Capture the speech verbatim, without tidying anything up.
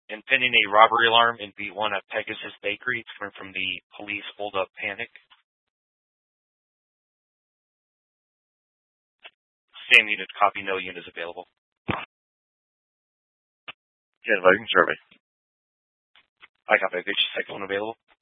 and pending a robbery alarm in B one at Pegasus Bakery. It's coming from the police hold-up panic. Same unit, copy, no unit is available. ten five, survey. I copy, I got your second one available.